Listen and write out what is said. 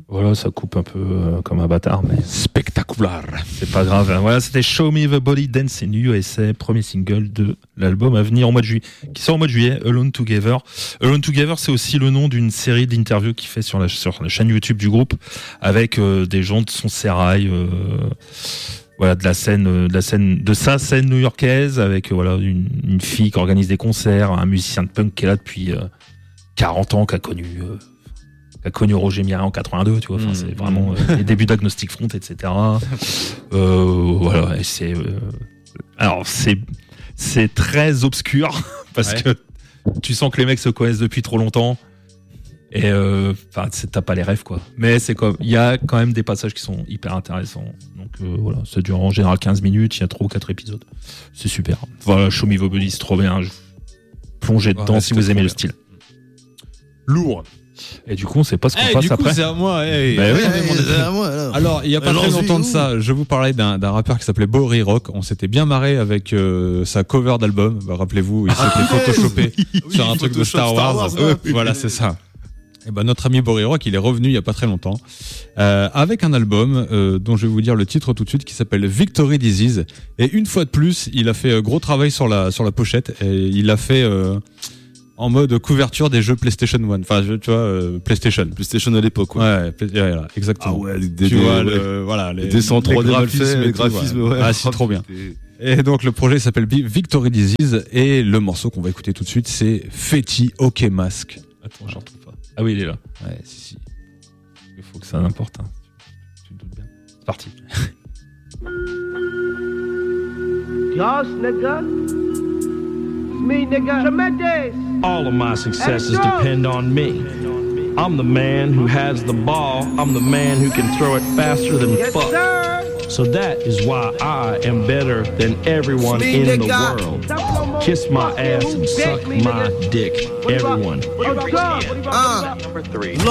Voilà, ça coupe un peu comme un bâtard, mais spectaculaire. C'est pas grave. Voilà, c'était Show Me the Body Dance in USA, premier single de l'album à venir en mois de juillet, qui sort en mois de juillet, Alone Together. Alone Together, c'est aussi le nom d'une série d'interviews qu'il fait sur la chaîne YouTube du groupe, avec des gens de son sérail, voilà, de sa scène new-yorkaise, avec voilà une fille qui organise des concerts, un musicien de punk qui est là depuis 40 ans, qui a connu Roger Miret en 82, tu vois. Enfin, c'est vraiment les débuts d'Agnostic Front, etc. Voilà, et c'est alors c'est très obscur parce que tu sens que les mecs se connaissent depuis trop longtemps et enfin t'as pas les rêves, quoi. Mais c'est comme, il y a quand même des passages qui sont hyper intéressants. Donc voilà, ça dure en général 15 minutes, il y a 3 ou 4 épisodes. C'est super. Voilà, Show Me the Body, c'est trop bien. Plongez dedans si vous aimez le style. Lourd. Et du coup, on sait pas ce qu'on passe après. C'est à moi. C'est à moi, alors, il y a pas très longtemps de ça, je vous parlais d'un rappeur qui s'appelait Bory Rock. On s'était bien marré avec sa cover d'album. Bah, rappelez-vous, il s'était photoshopé sur un truc de Star Wars. Voilà, c'est ça. Et ben notre ami Bory Rock, il est revenu il y a pas très longtemps avec un album dont je vais vous dire le titre tout de suite, qui s'appelle Victory Disease. Et une fois de plus, il a fait gros travail sur la pochette. Et il a fait en mode couverture des jeux PlayStation 1. Enfin, tu vois, PlayStation à l'époque. Ouais, voilà, exactement. Ah ouais, tu vois, voilà, les dessins en 3D mal faits, les graphismes, ouais. Ah, c'est trop bien. Et donc, le projet s'appelle Victory Disease, et le morceau qu'on va écouter tout de suite, c'est Fetty OK Mask. Attends, j'en retrouve pas. Ah oui, il est là. Ouais, si. Il faut que ça n'importe. Hein. Tu te doutes bien. C'est parti. Yoss, nigga. Me, nigga. Tremendous. All of my successes depend on me. I'm the man who has the ball. I'm the man who can throw it faster than fuck. Sir. So that is why I am better than everyone in the world. Kiss my ass and suck my dick, everyone. Number 3.